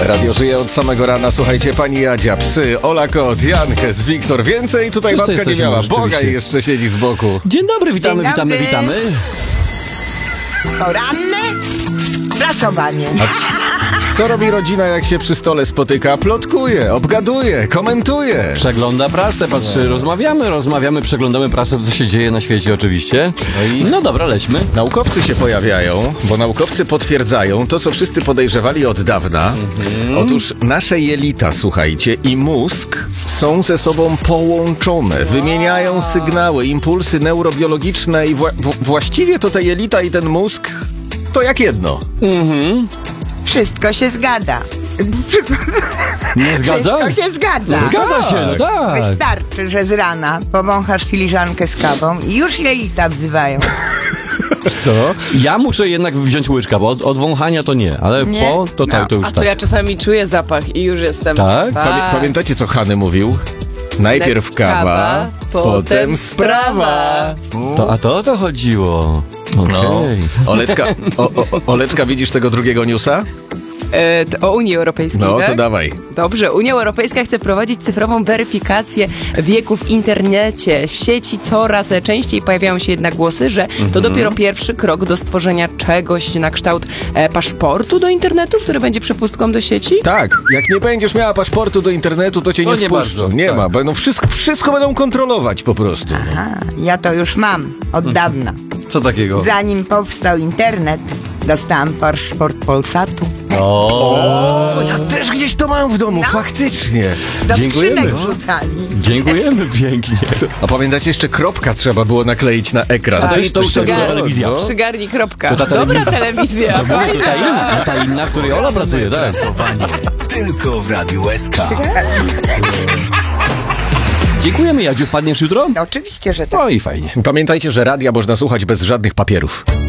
Radio żyje od samego rana. Słuchajcie, pani Jadzia, psy, Ola Kot, Jankes, Wiktor. Więcej tutaj Wszyscy babka nie miała. rzeczywiście. Bogaj jeszcze siedzi z boku. Dzień dobry, witamy, Dzień dobry. witamy. Poranne prasowanie. Co robi rodzina, jak się przy stole spotyka? Plotkuje, obgaduje, komentuje. Przegląda prasę, patrzy, rozmawiamy, przeglądamy prasę, co się dzieje na świecie oczywiście. No dobra, lećmy. Naukowcy się pojawiają, bo naukowcy potwierdzają to, co wszyscy podejrzewali od dawna. Otóż nasze jelita, słuchajcie, i mózg są ze sobą połączone. Wymieniają sygnały, impulsy neurobiologiczne i właściwie to te jelita i ten mózg to jak jedno. Wszystko się zgadza. Nie zgadza? Wszystko się zgadza. Zgadza się, no tak. Wystarczy, że z rana powąchasz filiżankę z kawą i już jelita wzywają. Ja muszę jednak wziąć łyczka, bo od wąchania to nie, ale Nie? po to tak, to już A to tak. ja czasami czuję zapach i już jestem. Tak? Pamiętacie, co Hany mówił? Najpierw kawa, potem sprawa. A to o to chodziło. No. Okej. Oleczka, widzisz tego drugiego newsa? O Unii Europejskiej, No, tak? to dawaj. Dobrze, Unia Europejska chce wprowadzić cyfrową weryfikację wieku w internecie. W sieci coraz częściej pojawiają się jednak głosy, że to dopiero pierwszy krok do stworzenia czegoś na kształt paszportu do internetu, który będzie przepustką do sieci. Tak, jak nie będziesz miała paszportu do internetu, to cię nie nie wpuszczą. bardzo, Nie tak. ma, będą wszystko będą kontrolować po prostu. A, ja to już mam od dawna. Co takiego? Zanim powstał internet, dostałam paszport Polsatu. O, ja też gdzieś to mam w domu, faktycznie. Do Dziękujemy. skrzynek wrzucali. Dziękujemy pięknie. A pamiętacie, jeszcze kropka trzeba było nakleić na ekran. to już przygarnij. była telewizja. No. Przygarnij, kropka. To ta Dobra telewizja. Ta inna, w której Ola pracuje, tak? Prasowanie tylko w Radiu SK. Dziękujemy, Jadziu, wpadniesz jutro? Oczywiście, że tak. No i fajnie. Pamiętajcie, że radia można słuchać bez żadnych papierów.